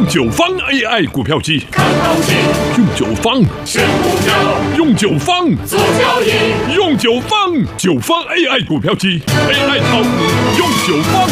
用九方 AI 股票机， 看行情， 用九方选股票， 用九方做交易， 用九方 AI 股票机 AI 炒股，用九方。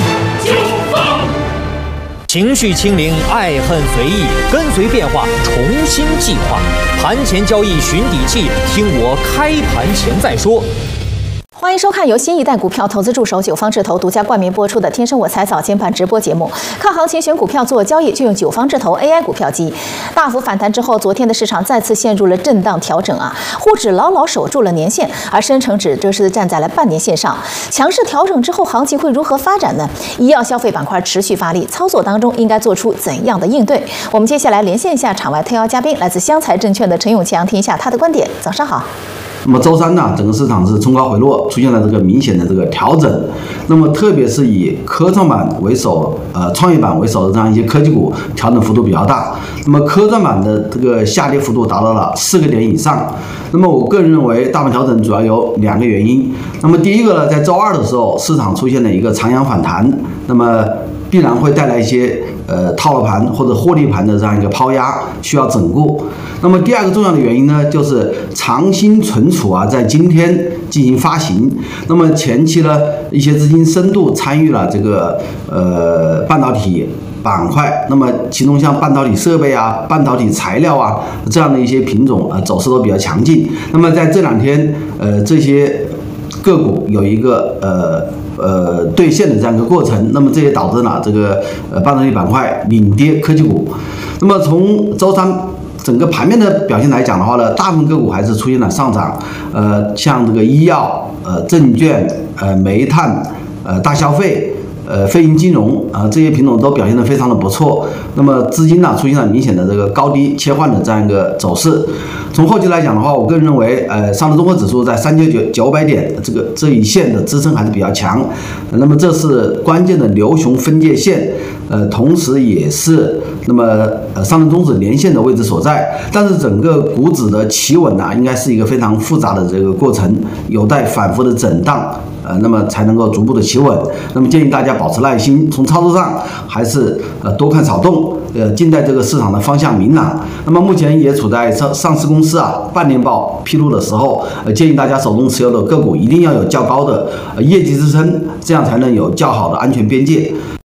情绪清零，爱恨随意，跟随变化，重新计划。盘前交易寻底气，听我开盘前再说。 欢迎收看由新一代股票投资助手九方智投独家冠名播出的《天生我材早间盘》直播节目。看行情选股票做交易，就用九方智投 AI 股票机。大幅反弹之后，昨天的市场再次陷入了震荡调整啊，沪指牢牢守住了年线，而深成指则是站在了半年线上。强势调整之后，行情会如何发展呢？医药消费板块持续发力，操作当中应该做出怎样的应对？我们接下来连线一下场外特邀嘉宾，来自湘财证券的陈永强，听一下他的观点。早上好。 那么周三呢，整个市场是冲高回落，出现了这个明显的这个调整。那么特别是以科创板为首，创业板为首的这样一些科技股，调整幅度比较大。那么科创板的这个下跌幅度达到了4个点以上。那么我个人认为，大盘调整主要有2个原因。那么第一个呢，在周二的时候，市场出现了一个长阳反弹，那么必然会带来一些套牢盘或者获利盘的这样一个抛压，需要整固。那么第二个重要的原因呢，就是长兴存储啊，在今天进行发行。那么前期呢，一些资金深度参与了这个半导体板块，那么其中像半导体设备啊、半导体材料啊这样的一些品种走势都比较强劲。那么在这2天，这些个股有一个兑现的这样一个过程，那么这也导致了这个半导体板块领跌科技股。那么从周三整个盘面的表现来讲的话呢，大部分个股还是出现了上涨，像这个医药、证券、煤炭、大消费、非银金融这些品种都表现得非常的不错。那么资金呢出现了明显的这个高低切换的这样一个走势。从后期来讲的话，我个人认为，上证综合指数在3900点这一线的支撑还是比较强。那么这是关键的牛熊分界线，同时也是那么上证综指连线的位置所在。但是整个股指的企稳呢，应该是一个非常复杂的这个过程，有待反复的震荡。那么才能够逐步的企稳。那么建议大家保持耐心，从操作上还是多看少动，静待这个市场的方向明朗。那么目前也处在上市公司半年报披露的时候，建议大家手中持有的个股一定要有较高的业绩支撑，这样才能有较好的安全边界。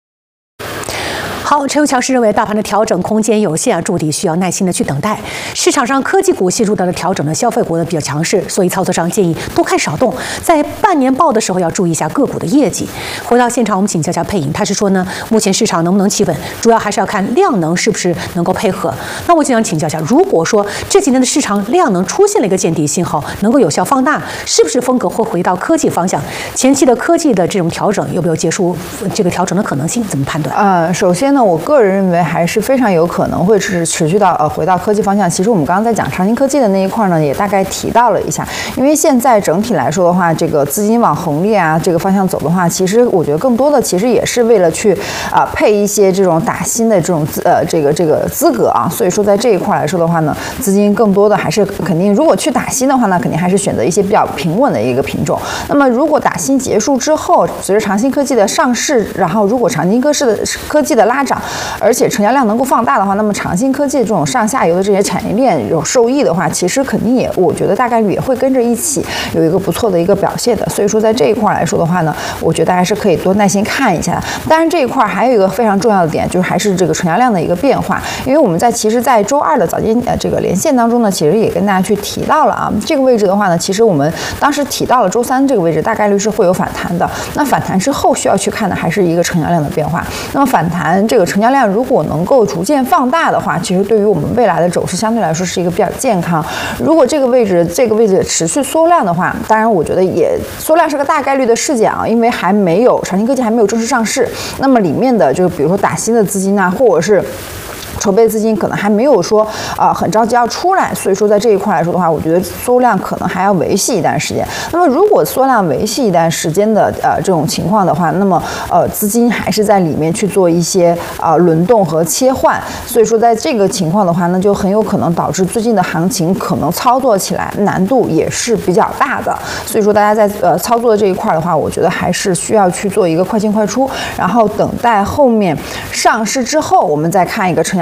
好，陈永强是认为大盘的调整空间有限筑底需要耐心的去等待。市场上科技股陷入到了调整的消费股呢比较强势，所以操作上建议多看少动，在半年报的时候要注意一下个股的业绩。回到现场，我们请教一下佩颖，他是说呢，目前市场能不能企稳，主要还是要看量能是不是能够配合。那我就想请教一下，如果说这几年的市场量能出现了一个见底信号，能够有效放大，是不是风格会回到科技方向？前期的科技的这种调整有没有结束这个调整的可能性？怎么判断？ 首先呢，我个人认为还是非常有可能会持续到回到科技方向。其实我们刚刚在讲长兴科技的那一块呢，也大概提到了一下。因为现在整体来说的话，这个资金往红利这个方向走的话，其实我觉得更多的其实也是为了去配一些这种打新的这种这个资格所以说在这一块来说的话呢，资金更多的还是肯定，如果去打新的话呢，肯定还是选择一些比较平稳的一个品种。那么如果打新结束之后，随着长兴科技的上市，然后如果长兴科技的拉涨，而且成交量能够放大的话，那么长兴科技这种上下游的这些产业链有受益的话，其实肯定我觉得大概率也会跟着一起有一个不错的一个表现的。所以说在这一块来说的话呢，我觉得还是可以多耐心看一下。当然这一块还有一个非常重要的点，就是还是这个成交量的一个变化。因为我们其实在周二的早间这个连线当中呢，其实也跟大家去提到了这个位置的话呢，其实我们当时提到了周三这个位置大概率是会有反弹的。那反弹之后需要去看的还是一个成交量的变化。那么反弹这个成交量如果能够逐渐放大的话，其实对于我们未来的走势相对来说是一个比较健康。如果这个位置持续缩量的话，当然我觉得也缩量是个大概率的事件因为长兴科技还没有正式上市，那么里面的就比如说打新的资金或者是筹备资金可能还没有说很着急要出来，所以说在这一块来说的话，我觉得缩量可能还要维系一段时间。那么如果缩量维系一段时间的这种情况的话，那么资金还是在里面去做一些轮动和切换，所以说在这个情况的话，那就很有可能导致最近的行情可能操作起来难度也是比较大的。所以说大家在操作的这一块的话，我觉得还是需要去做一个快进快出，然后等待后面上市之后，我们再看一个成交